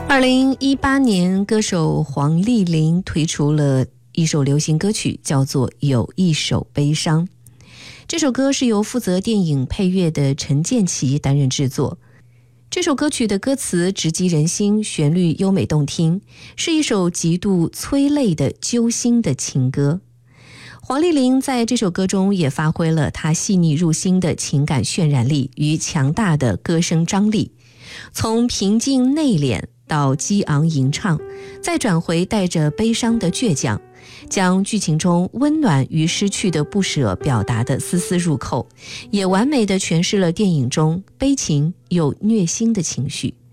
2018年，歌手黄丽玲推出了一首流行歌曲，叫做《有一首悲伤》。这首歌是由负责电影配乐的陈建骐担任制作。这首歌曲的歌词直击人心，旋律优美动听，是一首极度催泪的揪心的情歌。黄丽玲在这首歌中也发挥了她细腻入心的情感渲染力与强大的歌声张力，从平静内敛到激昂吟唱，再转回带着悲伤的倔强，将剧情中温暖与失去的不舍表达得丝丝入扣，也完美地诠释了电影中悲情又虐心的情绪。